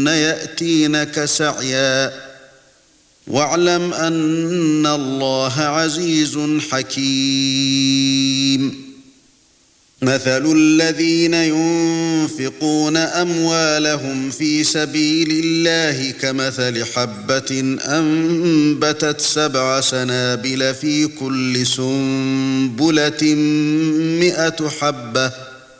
يأتينك سعيا واعلم أن الله عزيز حكيم مثل الذين ينفقون أموالهم في سبيل الله كمثل حبة أنبتت 7 سنابل في كل سنبلة 100 حبة